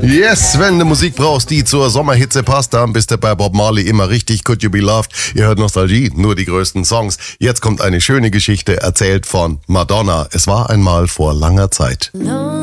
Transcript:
Yes, wenn du Musik brauchst, die zur Sommerhitze passt, dann bist du bei Bob Marley immer richtig. Could You Be Loved? Ihr hört Nostalgie, nur die größten Songs. Jetzt kommt eine schöne Geschichte, erzählt von Madonna. Es war einmal vor langer Zeit.